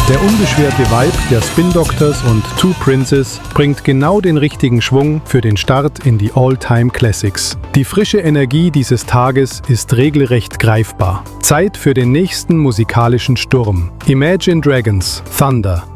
Der unbeschwerte Vibe der Spin Doctors und Two Princes bringt genau den richtigen Schwung für den Start in die All-Time Classics. Die frische Energie dieses Tages ist regelrecht greifbar. Zeit für den nächsten musikalischen Sturm. Imagine Dragons, Thunder.